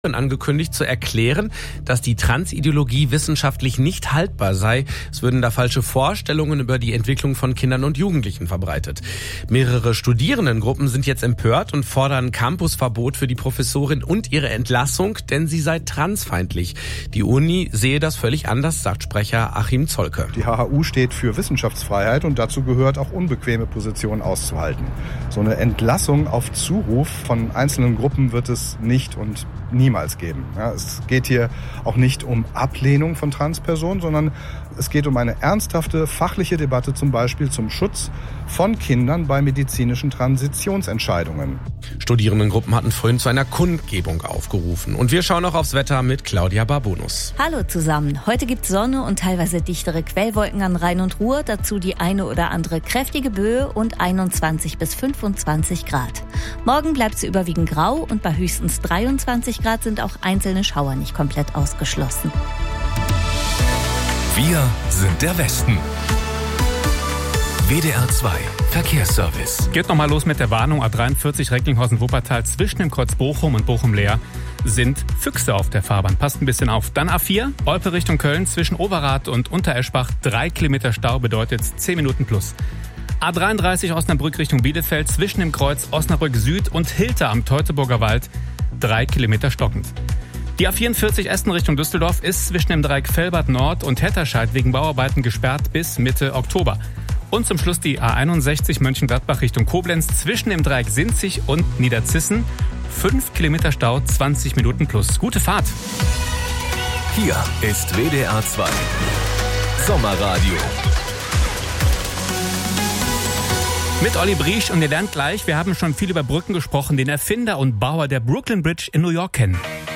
angekündigt zu erklären, dass die Transideologie wissenschaftlich nicht haltbar sei. Es würden da falsche Vorstellungen über die Entwicklung von Kindern und Jugendlichen verbreitet. Mehrere Studierendengruppen sind jetzt empört und fordern Campusverbot für die Professorin und ihre Entlassung, denn sie sei transfeindlich. Die Uni sehe das völlig anders, sagt Sprecher Achim Zolke. Die HHU steht für Wissenschaftsfreiheit und dazu gehört auch unbequeme Positionen auszuhalten. So eine Entlassung auf Zuruf von einzelnen Gruppen wird es nicht und niemals geben. Ja, es geht hier auch nicht um Ablehnung von Transpersonen, sondern es geht um eine ernsthafte fachliche Debatte, zum Beispiel zum Schutz von Kindern bei medizinischen Transitionsentscheidungen. Studierendengruppen hatten vorhin zu einer Kundgebung aufgerufen. Und wir schauen noch aufs Wetter mit Claudia Barbonus. Hallo zusammen. Heute gibt es Sonne und teilweise dichtere Quellwolken an Rhein und Ruhr. Dazu die eine oder andere kräftige Böe und 21 bis 25 Grad. Morgen bleibt es überwiegend grau und bei höchstens 23 Grad sind auch einzelne Schauer nicht komplett ausgeschlossen. Wir sind der Westen. WDR 2 Verkehrsservice. Geht nochmal los mit der Warnung. A43 Recklinghausen-Wuppertal zwischen dem Kreuz Bochum und Bochum-Leer sind Füchse auf der Fahrbahn. Passt ein bisschen auf. Dann A4, Olpe Richtung Köln zwischen Overath und Untereschbach. 3 Kilometer Stau bedeutet 10 Minuten plus. A33 Osnabrück Richtung Bielefeld zwischen dem Kreuz Osnabrück Süd und Hilter am Teutoburger Wald. 3 Kilometer stockend. Die A44 Essen Richtung Düsseldorf ist zwischen dem Dreieck Velbert Nord und Hetterscheid wegen Bauarbeiten gesperrt bis Mitte Oktober. Und zum Schluss die A61 Mönchengladbach Richtung Koblenz zwischen dem Dreieck Sinzig und Niederzissen. 5 Kilometer Stau, 20 Minuten plus. Gute Fahrt. Hier ist WDR 2 Sommerradio. Mit Olli Briesch und ihr lernt gleich, wir haben schon viel über Brücken gesprochen, den Erfinder und Bauer der Brooklyn Bridge in New York kennen.